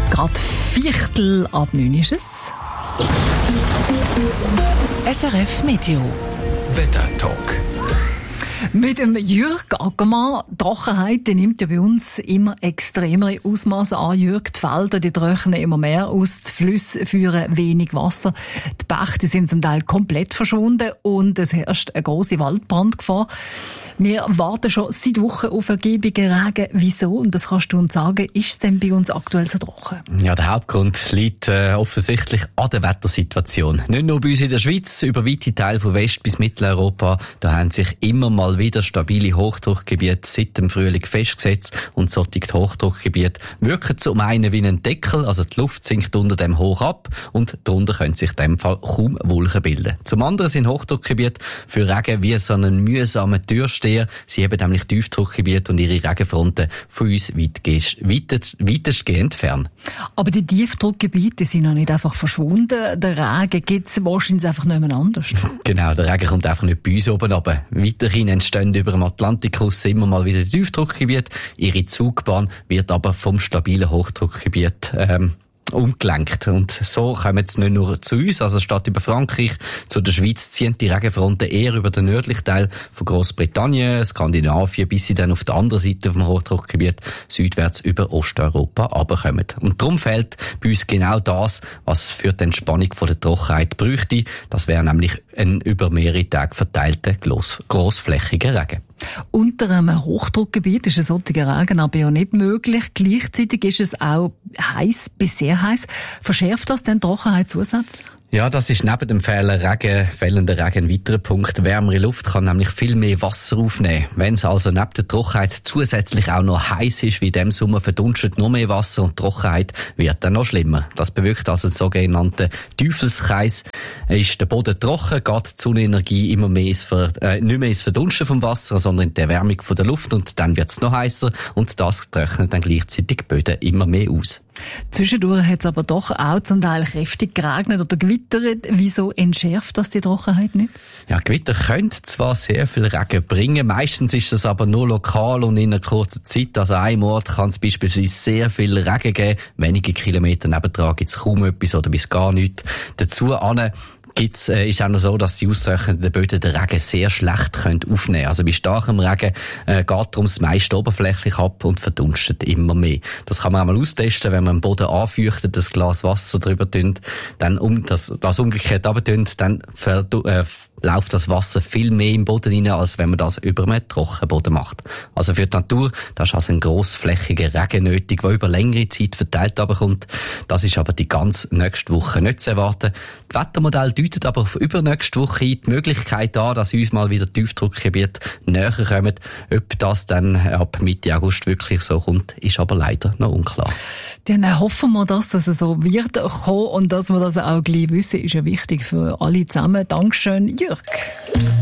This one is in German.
Gerade 8:15 ist es. SRF Meteo. Wettertalk. Mit dem Jürg Ackermann. Die Trockenheit, die nimmt ja bei uns immer extremere Ausmaße an. Jürg, die Felder, die trocknen immer mehr aus, die Flüsse führen wenig Wasser. Die Bäche, die sind zum Teil komplett verschwunden und es herrscht eine grosse Waldbrandgefahr. Wir warten schon seit Wochen auf ergiebigen Regen. Wieso? Und das kannst du uns sagen, ist es denn bei uns aktuell so trocken? Ja, der Hauptgrund liegt offensichtlich an der Wettersituation. Nicht nur bei uns in der Schweiz, über weite Teile von West- bis Mitteleuropa, da haben sich immer mal wieder stabile Hochdruckgebiete seit dem Frühling festgesetzt und solche Hochdruckgebiete wirken zum einen wie ein Deckel, also die Luft sinkt unter dem hoch ab und darunter können sich in dem Fall kaum Wolken bilden. Zum anderen sind Hochdruckgebiete für Regen wie so einen mühsamen Türsteher. Sie haben nämlich Tiefdruckgebiete und ihre Regenfronten von uns weitestgehend fern. Aber die Tiefdruckgebiete sind noch nicht einfach verschwunden. Der Regen gibt es wahrscheinlich einfach nicht mehr anders. Genau, der Regen kommt einfach nicht bei uns oben runter. Weiterhin entstehen über dem Atlantik aus immer mal wieder Tiefdruckgebiete. Ihre Zugbahn wird aber vom stabilen Hochdruckgebiet umgelenkt. Und so kommen sie nicht nur zu uns, also statt über Frankreich zu der Schweiz ziehen die Regenfronten eher über den nördlichen Teil von Großbritannien, Skandinavien, bis sie dann auf der anderen Seite vom Hochdruckgebiet südwärts über Osteuropa runterkommen. Und darum fehlt bei uns genau das, was für die Entspannung von der Trockenheit bräuchte. Das wäre nämlich ein über mehrere Tage verteilter grossflächiger Regen. Unter einem Hochdruckgebiet ist ein solcher Regen aber ja nicht möglich. Gleichzeitig ist es auch heiß bis sehr heiß. Verschärft das denn die Trockenheit zusätzlich? Ja, das ist neben dem fällenden Regen ein weiterer Punkt. Wärmere Luft kann nämlich viel mehr Wasser aufnehmen. Wenn es also neben der Trockenheit zusätzlich auch noch heiß ist, wie in diesem Sommer verdunstet noch mehr Wasser und die Trockenheit wird dann noch schlimmer. Das bewirkt also einen sogenannten Teufelskreis. Ist der Boden trocken, geht die Sonnenenergie immer mehr nicht mehr ins Verdunsten vom Wasser, sondern in die Erwärmung von der Luft und dann wird es noch heißer und das trocknet dann gleichzeitig die Böden immer mehr aus. Zwischendurch hat es aber doch auch zum Teil kräftig geregnet oder gewittert. Wieso entschärft das die Trockenheit nicht? Ja, Gewitter können zwar sehr viel Regen bringen, meistens ist das aber nur lokal und in einer kurzen Zeit. Also an einem Ort kann es beispielsweise sehr viel Regen geben, wenige Kilometer nebendran gibt es kaum etwas oder bis gar nichts. Dazu ist auch noch so, dass die austrocknenden Böden den Regen sehr schlecht aufnehmen können. Also bei starkem Regen geht darum das meiste oberflächlich ab und verdunstet immer mehr. Das kann man auch mal austesten, wenn man den Boden anfeuchtet, das Glas Wasser drüber tun, dann das umgekehrt runter, dann läuft das Wasser viel mehr im Boden rein, als wenn man das über einen Trockenboden macht. Also für die Natur, da ist also ein grossflächiger Regen nötig, der über längere Zeit verteilt kommt. Das ist aber die ganze nächste Woche nicht zu erwarten. Die Wettermodelle deuten aber auf übernächste Woche die Möglichkeit an, dass uns mal wieder Tiefdruckgebiete näher kommen. Ob das dann ab Mitte August wirklich so kommt, ist aber leider noch unklar. Dann hoffen wir, dass das so wird kommen und dass wir das auch gleich wissen, ist ja wichtig für alle zusammen. Dankeschön, Jürg.